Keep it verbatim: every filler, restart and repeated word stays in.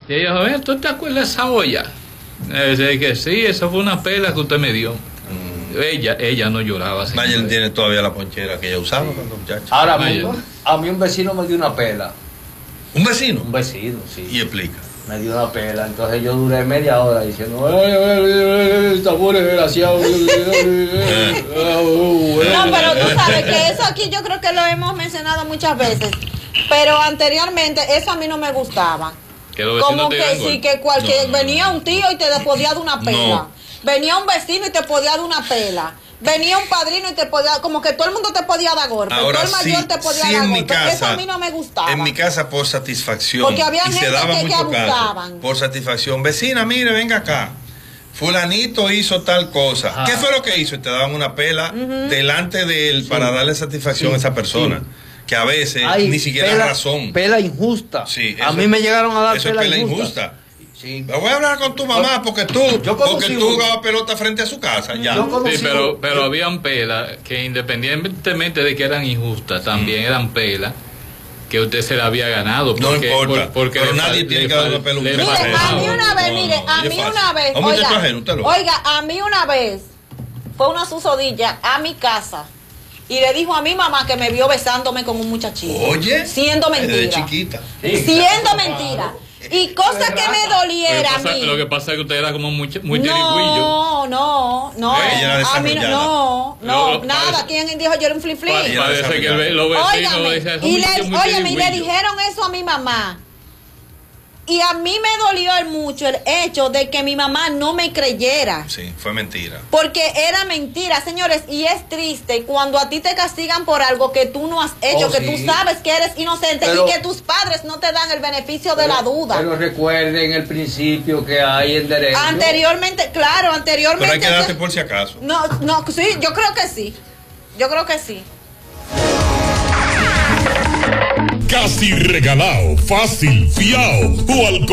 Y ella dijo, "Eh, ¿tú te acuerdas de esa olla?" Eh, dice que sí, esa fue una pela que usted me dio. Mm. Ella ella no lloraba. Mayer tiene todavía la ponchera que ella usaba Sí. cuando muchacha. Ahora mismo, a mí un vecino me dio una pela. ¿Un vecino? Un vecino, sí. Y explica. Me dio una pela, entonces yo duré media hora diciendo, ¡ay, ay, ay, tambores desgraciados! No, pero tú sabes que eso aquí yo creo que lo hemos mencionado muchas veces. Pero anteriormente eso a mí no me gustaba. Que los vecinos Como te que dieran sí, golpe. que cualquier No, no, venía no. un tío y te podía dar una pela. No. Venía un vecino y te podía dar una pela. Venía un padrino y te podía, como que todo el mundo te podía dar golpe. Ahora todo el mayor sí, te podía sí dar en mi golpe. casa, Eso a mí no me gustaba. En mi casa por satisfacción. Porque había y se gente daba que- que mucho caso. abusaban. Por satisfacción. Vecina, mire, venga acá. Fulanito hizo tal cosa. Ah. ¿Qué fue lo que hizo? Y te daban una pela delante de él Sí. para darle satisfacción Sí, a esa persona. sí. Que a veces Ay, ni siquiera pela, razón. Pela injusta. Sí, a eso- mí me llegaron a dar Eso es pela, pela injusta. injusta. Sí. Me voy a hablar con tu mamá porque tú, Yo porque conocí tú uno. jugabas pelota frente a su casa. Ya. Yo conocí Sí, pero, uno. pero habían pelas que independientemente de que eran injustas, también eran pelas que usted se la había ganado. No porque, importa, por- porque pero le nadie fal- tiene le que dar fal- una pela a un le vecino. Mire, a faltaba. mí una vez, No, mire, no, a es mí fácil. una vez, A un muchacho oiga, ajeno, usted lo- oiga, a mí una vez fue una susodilla a mi casa y le dijo a mi mamá que me vio besándome con un muchachito. Oye, siendo desde mentira. chiquita. Sí, Siendo claro. mentira. Y cosa que me Lo que, doliera a pasa, mí. lo que pasa es que usted era como muy, ch- muy tirigüillo. No, no, no. Ella era A mí no, desarrollada. no, no, Lo- lo- nada. parece- ¿Quién dijo yo era un flip flip? Ella era Parece que desarrollada. ve- los vecinos Óigame, dicen, y le, "Son muy óigame, y le tirigüillos". dijeron eso a mi mamá. Y a mí me dolió el mucho el hecho de que mi mamá no me creyera. Sí, fue mentira. Porque era mentira, señores, y es triste cuando a ti te castigan por algo que tú no has hecho, Oh, que sí. tú sabes que eres inocente Pero- y que tus padres no te dan el beneficio de la duda. Pero recuerden el principio que hay en derecho. Anteriormente, claro, anteriormente. Pero hay que darte se- por si acaso. No, no, sí, yo creo que sí. Yo creo que sí. Casi regalado, fácil, fiao o al